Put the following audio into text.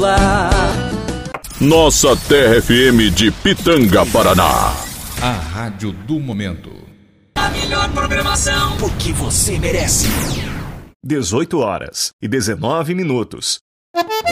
celular. Nossa Terra FM de Pitanga, Paraná. A rádio do momento. A melhor programação, porque você merece. 18h19.